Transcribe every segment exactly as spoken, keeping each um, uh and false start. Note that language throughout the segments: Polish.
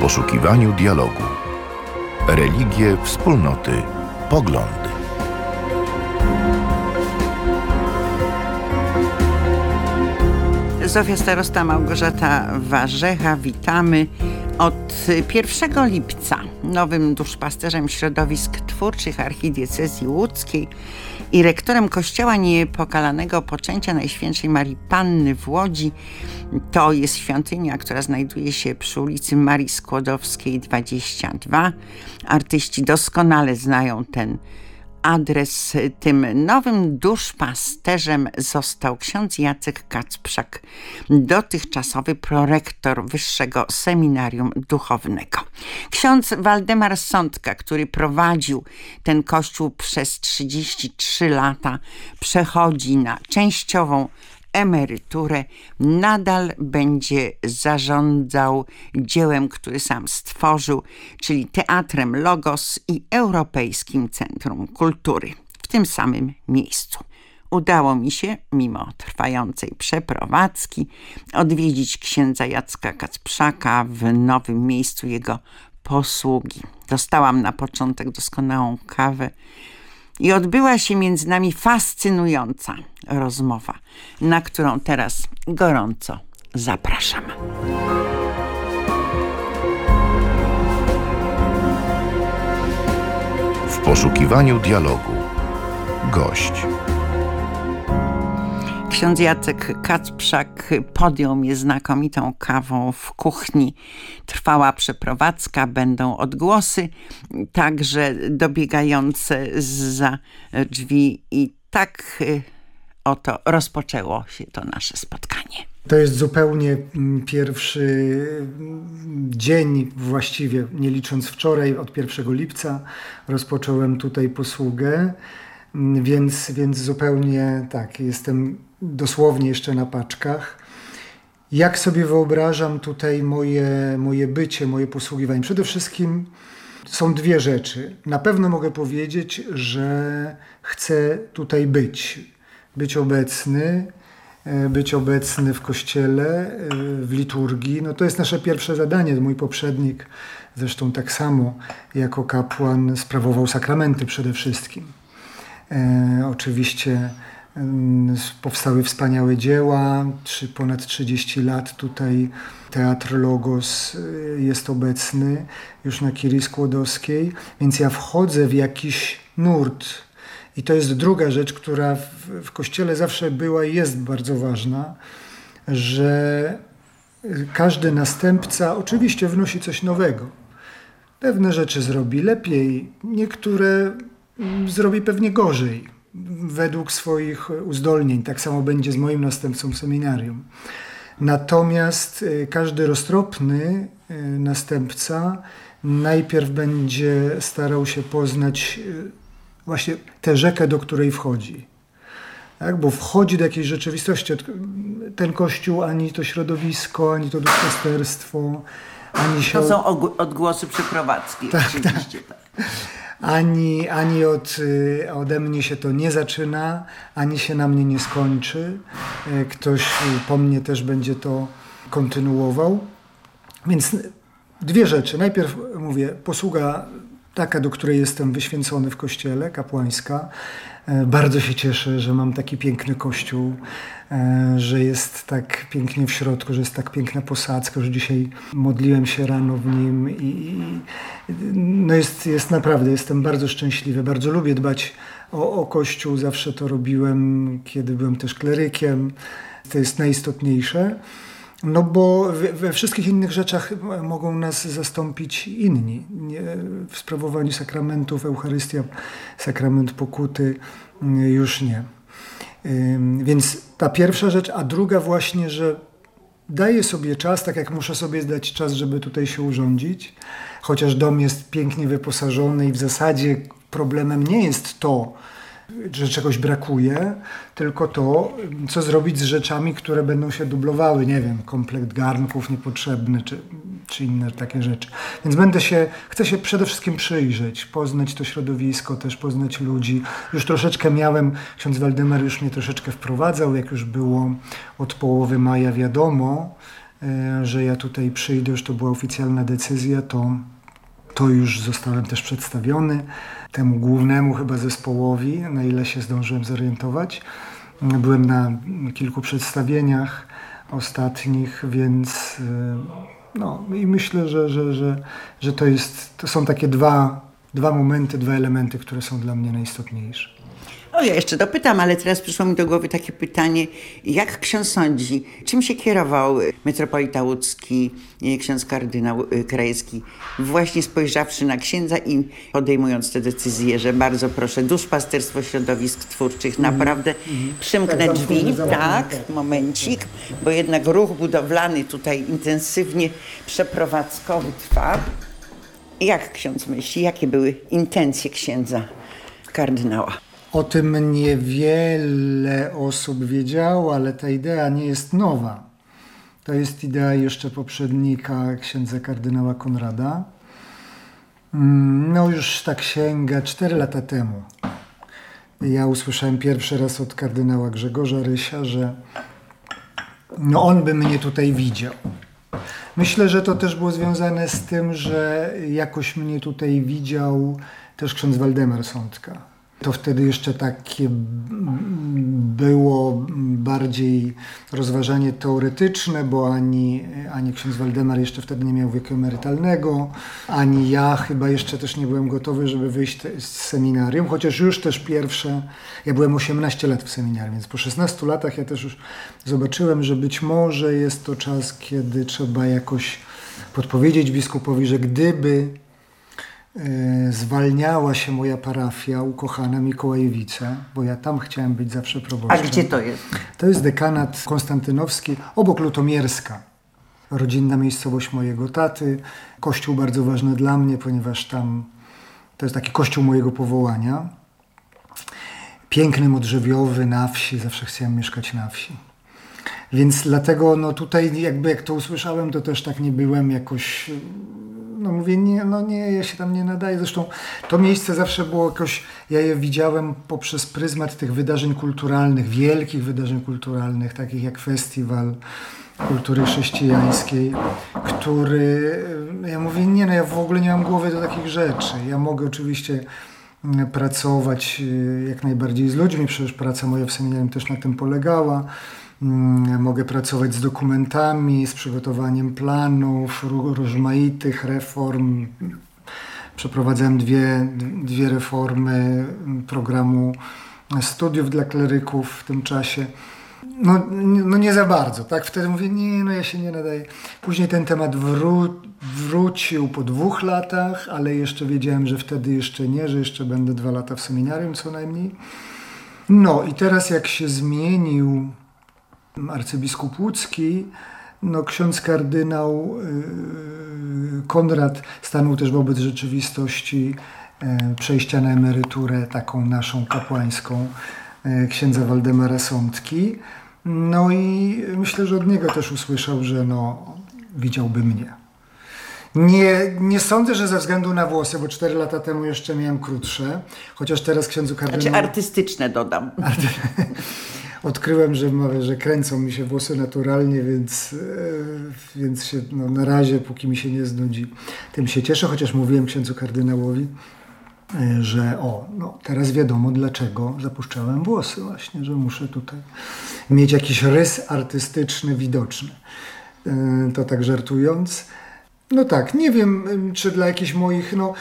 poszukiwaniu dialogu. Religie, wspólnoty, poglądy. Zofia Starosta, Małgorzata Warzecha, witamy. Od pierwszego lipca nowym duszpasterzem środowisk twórczych archidiecezji łódzkiej i rektorem Kościoła Niepokalanego Poczęcia Najświętszej Marii Panny w Łodzi, to jest świątynia, która znajduje się przy ulicy Marii Skłodowskiej dwadzieścia dwa. Artyści doskonale znają ten adres. Tym nowym duszpasterzem został ksiądz Jacek Kacprzak, dotychczasowy prorektor Wyższego Seminarium Duchownego. Ksiądz Waldemar Sądka, który prowadził ten kościół przez trzydzieści trzy lata, przechodzi na częściową emeryturę, nadal będzie zarządzał dziełem, który sam stworzył, czyli Teatrem Logos i Europejskim Centrum Kultury w tym samym miejscu. Udało mi się, mimo trwającej przeprowadzki, odwiedzić księdza Jacka Kacprzaka w nowym miejscu jego posługi. Dostałam na początek doskonałą kawę i odbyła się między nami fascynująca rozmowa, na którą teraz gorąco zapraszam. W poszukiwaniu dialogu. Gość. Ksiądz Jacek Kacprzak podjął mnie znakomitą kawą w kuchni. Trwała przeprowadzka, będą odgłosy, także dobiegające zza drzwi, i tak oto rozpoczęło się to nasze spotkanie. To jest zupełnie pierwszy dzień, właściwie nie licząc wczoraj, od pierwszego lipca rozpocząłem tutaj posługę, więc, więc zupełnie tak, jestem dosłownie jeszcze na paczkach. Jak sobie wyobrażam tutaj moje, moje bycie, moje posługiwanie? Przede wszystkim są dwie rzeczy. Na pewno mogę powiedzieć, że chcę tutaj być. Być obecny, być obecny w kościele, w liturgii. No to jest nasze pierwsze zadanie. Mój poprzednik zresztą tak samo jako kapłan sprawował sakramenty przede wszystkim. E, oczywiście powstały wspaniałe dzieła, trzy, ponad trzydzieści lat tutaj Teatr Logos jest obecny już na Kirii Skłodowskiej, więc ja wchodzę w jakiś nurt i to jest druga rzecz, która w, w Kościele zawsze była i jest bardzo ważna, że każdy następca oczywiście wnosi coś nowego. Pewne rzeczy zrobi lepiej, niektóre zrobi pewnie gorzej, według swoich uzdolnień. Tak samo będzie z moim następcą w seminarium. Natomiast każdy roztropny następca najpierw będzie starał się poznać właśnie tę rzekę, do której wchodzi. Tak? Bo wchodzi do jakiejś rzeczywistości. Ten kościół, ani to środowisko, ani to duszpasterstwo, ani się... To są odgłosy przeprowadzki. Tak, oczywiście. Tak. Ani, ani od, ode mnie się to nie zaczyna, ani się na mnie nie skończy. Ktoś po mnie też będzie to kontynuował. Więc dwie rzeczy. Najpierw mówię, posługa taka, do której jestem wyświęcony w kościele, kapłańska. Bardzo się cieszę, że mam taki piękny kościół, że jest tak pięknie w środku, że jest tak piękna posadzka, że dzisiaj modliłem się rano w nim i no jest, jest naprawdę, jestem bardzo szczęśliwy, bardzo lubię dbać o, o kościół, zawsze to robiłem, kiedy byłem też klerykiem, to jest najistotniejsze. No bo we wszystkich innych rzeczach mogą nas zastąpić inni. W sprawowaniu sakramentów, Eucharystia, sakrament pokuty już nie. Więc ta pierwsza rzecz, a druga właśnie, że daję sobie czas, tak jak muszę sobie dać czas, żeby tutaj się urządzić. Chociaż dom jest pięknie wyposażony i w zasadzie problemem nie jest to, że czegoś brakuje, tylko to, co zrobić z rzeczami, które będą się dublowały, nie wiem, komplekt garnków niepotrzebny, czy, czy inne takie rzeczy. Więc będę się, chcę się przede wszystkim przyjrzeć, poznać to środowisko, też poznać ludzi. Już troszeczkę miałem, ksiądz Waldemar już mnie troszeczkę wprowadzał, jak już było od połowy maja wiadomo, że ja tutaj przyjdę, już to była oficjalna decyzja, to, to już zostałem też przedstawiony temu głównemu chyba zespołowi, na ile się zdążyłem zorientować. Byłem na kilku przedstawieniach ostatnich, więc no i myślę, że, że, że, że to jest, to są takie dwa, dwa momenty, dwa elementy, które są dla mnie najistotniejsze. O, ja jeszcze dopytam, ale teraz przyszło mi do głowy takie pytanie. Jak ksiądz sądzi, czym się kierował metropolita łódzki, ksiądz kardynał Krajewski, właśnie spojrzawszy na księdza i podejmując te decyzje, że bardzo proszę, duszpasterstwo środowisk twórczych, mm. naprawdę mm. przymknę tak, drzwi, zamknę, tak, tak, momencik, bo jednak ruch budowlany tutaj intensywnie przeprowadzkowy trwa. Jak ksiądz myśli, jakie były intencje księdza kardynała? O tym niewiele osób wiedziało, ale ta idea nie jest nowa. To jest idea jeszcze poprzednika księdza kardynała Konrada. No już tak sięga cztery lata temu. Ja usłyszałem pierwszy raz od kardynała Grzegorza Rysia, że no on by mnie tutaj widział. Myślę, że to też było związane z tym, że jakoś mnie tutaj widział też ksiądz Waldemar Sądka. To wtedy jeszcze takie było bardziej rozważanie teoretyczne, bo ani, ani ksiądz Waldemar jeszcze wtedy nie miał wieku emerytalnego, ani ja chyba jeszcze też nie byłem gotowy, żeby wyjść z seminarium, chociaż już też pierwsze, ja byłem osiemnaście lat w seminarium, więc po szesnastu latach ja też już zobaczyłem, że być może jest to czas, kiedy trzeba jakoś podpowiedzieć biskupowi, że gdyby zwalniała się moja parafia ukochana Mikołajewice, bo ja tam chciałem być zawsze proboszczem. A gdzie to jest? To jest dekanat konstantynowski obok Lutomierska. Rodzinna miejscowość mojego taty. Kościół bardzo ważny dla mnie, ponieważ tam to jest taki kościół mojego powołania. Piękny, modrzewiowy, na wsi. Zawsze chciałem mieszkać na wsi. Więc dlatego no tutaj jakby jak to usłyszałem, to też tak nie byłem jakoś... No mówię, nie, no nie, ja się tam nie nadaję. Zresztą to miejsce zawsze było jakoś, ja je widziałem poprzez pryzmat tych wydarzeń kulturalnych, wielkich wydarzeń kulturalnych, takich jak Festiwal Kultury Chrześcijańskiej, który, ja mówię, nie, no ja w ogóle nie mam głowy do takich rzeczy. Ja mogę oczywiście pracować jak najbardziej z ludźmi, przecież praca moja w seminarium też na tym polegała. Mogę pracować z dokumentami, z przygotowaniem planów, rozmaitych reform. Przeprowadzałem dwie, dwie reformy programu studiów dla kleryków w tym czasie. No, no nie za bardzo, tak? Wtedy mówię, nie, no ja się nie nadaję. Później ten temat wró- wrócił po dwóch latach, ale jeszcze wiedziałem, że wtedy jeszcze nie, że jeszcze będę dwa lata w seminarium co najmniej. No i teraz jak się zmienił arcybiskup łódzki, no ksiądz kardynał yy, Konrad stanął też wobec rzeczywistości yy, przejścia na emeryturę taką naszą kapłańską yy, księdza Waldemara Sądki. No i myślę, że od niego też usłyszał, że no widziałby mnie. Nie, nie sądzę, że ze względu na włosy, bo cztery lata temu jeszcze miałem krótsze, chociaż teraz księdzu kardynał... Znaczy artystyczne dodam. Arty... Odkryłem, że, że kręcą mi się włosy naturalnie, więc, więc się, no, na razie, póki mi się nie znudzi, tym się cieszę, chociaż mówiłem księdzu kardynałowi, że o, no, teraz wiadomo dlaczego zapuszczałem włosy właśnie, że muszę tutaj mieć jakiś rys artystyczny widoczny. To tak żartując. No tak, nie wiem, czy dla jakichś moich, no...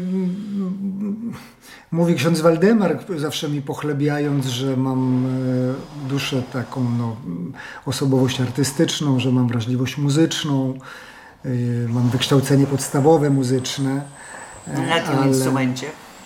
Mówi ksiądz Waldemar, zawsze mi pochlebiając, że mam duszę taką, no, osobowość artystyczną, że mam wrażliwość muzyczną, mam wykształcenie podstawowe muzyczne. Na tym ale... instrumencie?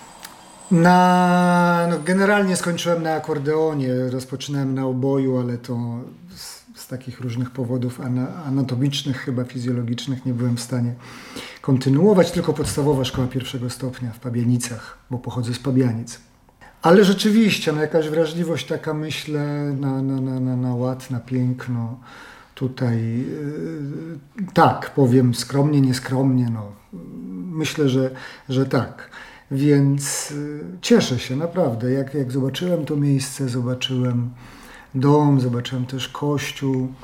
Na, no, generalnie skończyłem na akordeonie, rozpoczynałem na oboju, ale to z, z takich różnych powodów anatomicznych, chyba fizjologicznych nie byłem w stanie kontynuować, tylko podstawowa szkoła pierwszego stopnia w Pabianicach, bo pochodzę z Pabianic. Ale rzeczywiście, no, jakaś wrażliwość taka, myślę, na, na, na, na, na ład, na piękno tutaj, yy, tak, powiem skromnie, nieskromnie, no, myślę, że, że tak. Więc yy, cieszę się naprawdę, jak, jak zobaczyłem to miejsce, zobaczyłem dom, zobaczyłem też kościół,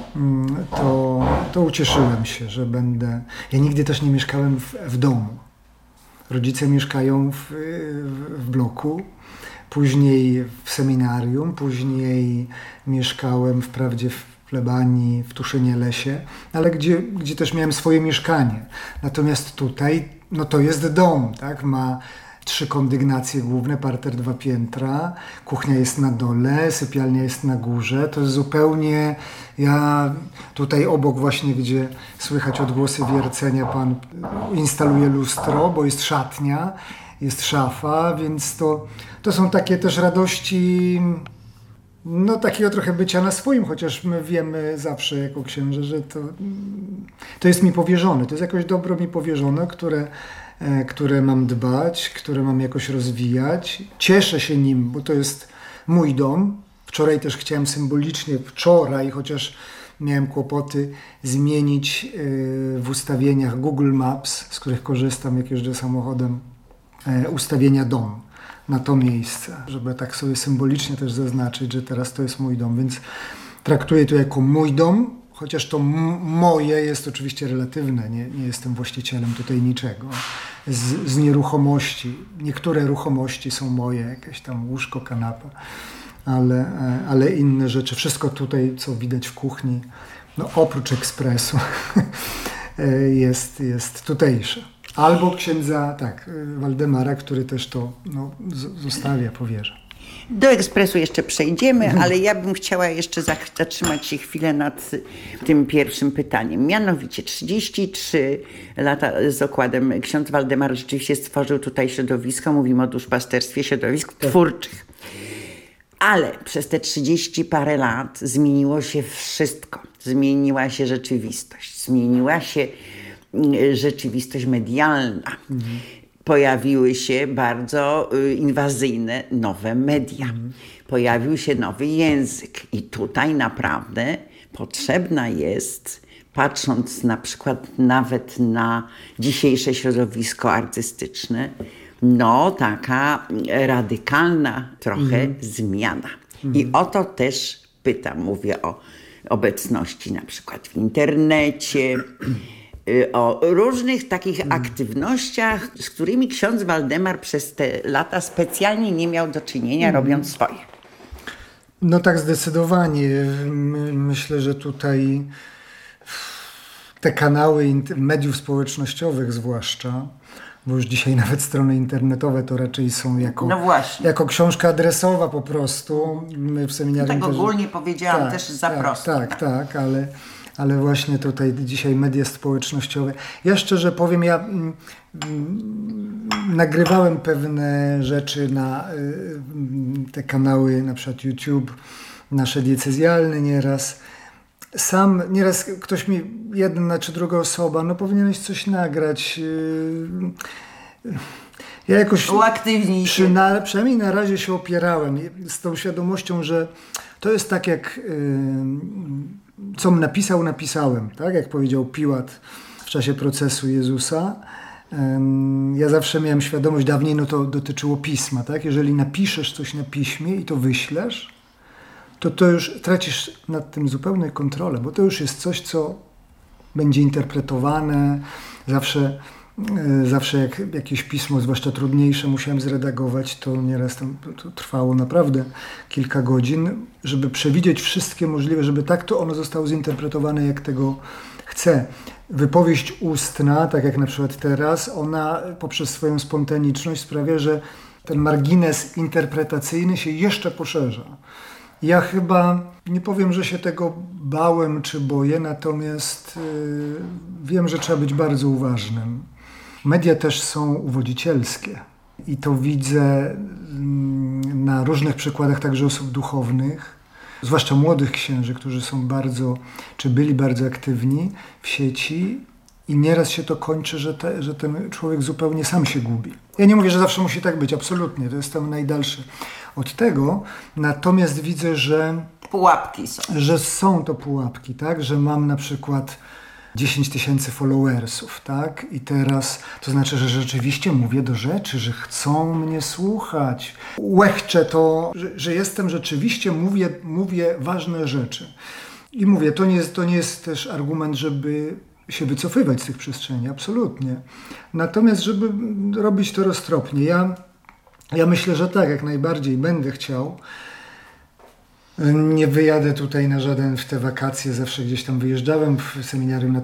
to, to ucieszyłem się, że będę... Ja nigdy też nie mieszkałem w, w domu. Rodzice mieszkają w, w, w bloku, później w seminarium, później mieszkałem wprawdzie w plebanii, w Tuszynie Lesie, ale gdzie, gdzie też miałem swoje mieszkanie. Natomiast tutaj, no to jest dom, tak? Ma trzy kondygnacje główne, parter, dwa piętra, kuchnia jest na dole, sypialnia jest na górze. To jest zupełnie, ja tutaj obok właśnie, gdzie słychać odgłosy wiercenia, pan instaluje lustro, bo jest szatnia, jest szafa, więc to, to są takie też radości, no takiego trochę bycia na swoim, chociaż my wiemy zawsze jako księże, że to, to jest mi powierzone, to jest jakoś dobro mi powierzone, które które mam dbać, które mam jakoś rozwijać. Cieszę się nim, bo to jest mój dom. Wczoraj też chciałem symbolicznie, wczoraj, chociaż miałem kłopoty, zmienić w ustawieniach Google Maps, z których korzystam, jak jeżdżę samochodem, ustawienia dom na to miejsce, żeby tak sobie symbolicznie też zaznaczyć, że teraz to jest mój dom, więc traktuję to jako mój dom, chociaż to m- moje jest oczywiście relatywne, nie, nie jestem właścicielem tutaj niczego. Z, z nieruchomości, niektóre ruchomości są moje, jakieś tam łóżko, kanapa, ale, ale inne rzeczy, wszystko tutaj, co widać w kuchni, no oprócz ekspresu, jest, jest tutejsze. Albo księdza, tak, Waldemara, który też to no, z- zostawia, powierza. Do ekspresu jeszcze przejdziemy, ale ja bym chciała jeszcze zatrzymać się chwilę nad tym pierwszym pytaniem. Mianowicie trzydzieści trzy lata z okładem ksiądz Waldemar rzeczywiście stworzył tutaj środowisko, mówimy o duszpasterstwie, środowisk twórczych. Ale przez te trzydzieści parę lat zmieniło się wszystko. Zmieniła się rzeczywistość, zmieniła się rzeczywistość medialna. Mhm. Pojawiły się bardzo inwazyjne nowe media. Mm. Pojawił się nowy język i tutaj naprawdę potrzebna jest, patrząc na przykład nawet na dzisiejsze środowisko artystyczne, no taka radykalna trochę mm. zmiana. Mm. I o to też pytam, mówię o obecności na przykład w internecie, o różnych takich hmm. aktywnościach, z którymi ksiądz Waldemar przez te lata specjalnie nie miał do czynienia, hmm. robiąc swoje. No tak, zdecydowanie. My, myślę, że tutaj te kanały mediów społecznościowych zwłaszcza, bo już dzisiaj nawet strony internetowe to raczej są jako, no jako książka adresowa po prostu. My w seminarium tak też, ogólnie powiedziałam tak, też za tak, prosto. Tak, tak, tak, ale... ale właśnie tutaj dzisiaj media społecznościowe. Ja szczerze powiem, ja mm, mm, nagrywałem pewne rzeczy na y, te kanały, na przykład YouTube, nasze diecezjalne nieraz. Sam, nieraz ktoś mi, jedna czy druga osoba, no powinieneś coś nagrać. Y, ja jakoś uaktywnij się. Na, przynajmniej na razie się opierałem z tą świadomością, że to jest tak jak... Y, co napisał, napisałem, tak? Jak powiedział Piłat w czasie procesu Jezusa. Ja zawsze miałem świadomość, dawniej no to dotyczyło pisma, tak? Jeżeli napiszesz coś na piśmie i to wyślesz, to to już tracisz nad tym zupełnie kontrolę, bo to już jest coś, co będzie interpretowane. Zawsze, zawsze jak jakieś pismo, zwłaszcza trudniejsze, musiałem zredagować, to nieraz tam, to trwało naprawdę kilka godzin, żeby przewidzieć wszystkie możliwe, żeby tak to ono zostało zinterpretowane, jak tego chcę. Wypowiedź ustna, tak jak na przykład teraz, ona poprzez swoją spontaniczność sprawia, że ten margines interpretacyjny się jeszcze poszerza. Ja chyba, nie powiem, że się tego bałem czy boję, natomiast yy, wiem, że trzeba być bardzo uważnym. Media też są uwodzicielskie i to widzę na różnych przykładach także osób duchownych, zwłaszcza młodych księży, którzy są bardzo, czy byli bardzo aktywni w sieci i nieraz się to kończy, że, te, że ten człowiek zupełnie sam się gubi. Ja nie mówię, że zawsze musi tak być, absolutnie, to jestem najdalszy od tego, natomiast widzę, że pułapki są. Że są to pułapki, tak, że mam na przykład dziesięć tysięcy followersów, tak? I teraz to znaczy, że rzeczywiście mówię do rzeczy, że chcą mnie słuchać. Łechczę to, że, że jestem rzeczywiście, mówię, mówię ważne rzeczy. I mówię, to nie jest, to nie jest też argument, żeby się wycofywać z tych przestrzeni, absolutnie. Natomiast, żeby robić to roztropnie, ja, ja myślę, że tak, jak najbardziej będę chciał. Nie wyjadę tutaj na żaden w te wakacje, zawsze gdzieś tam wyjeżdżałem w seminarium na